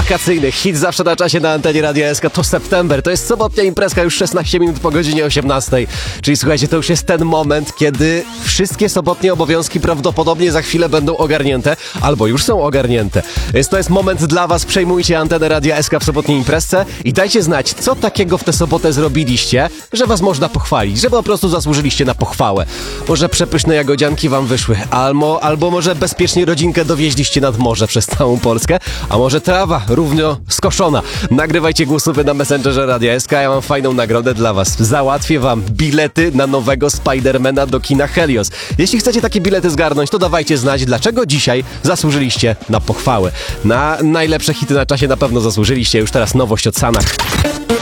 wakacyjny hit zawsze na czasie na antenie Radia SK to September. To jest sobotnia imprezka już 16 minut po godzinie 18. Czyli słuchajcie, to już jest ten moment, kiedy wszystkie sobotnie obowiązki prawdopodobnie za chwilę będą ogarnięte, albo już są ogarnięte. Więc to jest moment dla was. Przejmujcie antenę Radia SK w sobotniej imprezce i dajcie znać, co takiego w tę sobotę zrobiliście, że was można pochwalić, że po prostu zasłużyliście na pochwałę. Może przepyszne jagodzianki wam wyszły, albo może bezpiecznie rodzinkę dowieźliście nad morze przez całą Polskę, a może trawa równo skoszona. Nagrywajcie głosówki na Messengerze Radia SK, ja mam fajną nagrodę dla was. Załatwię wam bilety na nowego Spidermana do kina Helios. Jeśli chcecie takie bilety zgarnąć, to dawajcie znać, dlaczego dzisiaj zasłużyliście na pochwałę. Na najlepsze hity na czasie na pewno zasłużyliście. Już teraz nowość od Sanach.